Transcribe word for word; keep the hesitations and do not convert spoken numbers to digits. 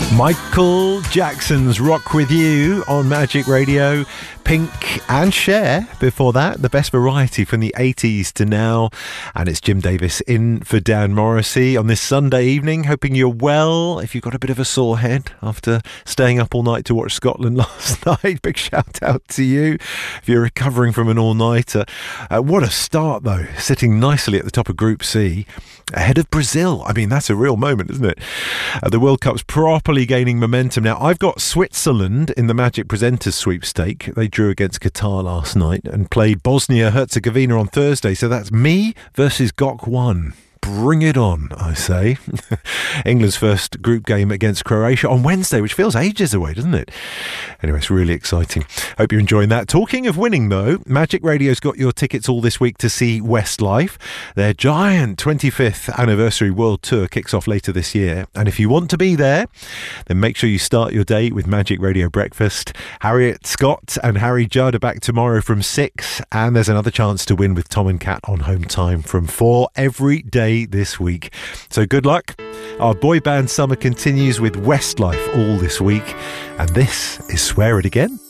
Michael Jackson's Rock With You on Magic Radio. Pink and Cher before that. The best variety from the eighties to now. And it's Jim Davis in for Dan Morrissey on this Sunday evening. Hoping you're well. If you've got a bit of a sore head after staying up all night to watch Scotland last night, big shout out to you. If you're recovering from an all-nighter. Uh, what a start though. Sitting nicely at the top of Group C. Ahead of Brazil. I mean, that's a real moment, isn't it? Uh, the World Cup's properly gaining momentum now. I've got Switzerland in the Magic Presenters sweepstake. They drew against Qatar last night and played Bosnia-Herzegovina on Thursday. So that's me versus G O C one. Bring it on, I say. England's first group game against Croatia on Wednesday, which feels ages away, doesn't it? Anyway, it's really exciting. Hope you're enjoying that. Talking of winning, though, Magic Radio's got your tickets all this week to see Westlife. Their giant twenty-fifth anniversary world tour kicks off later this year. And if you want to be there, then make sure you start your day with Magic Radio Breakfast. Harriet Scott and Harry Judd are back tomorrow from six. And there's another chance to win with Tom and Kat on Home Time from four every day this week. So good luck. Our boy band summer continues with Westlife all this week, and this is Swear It Again.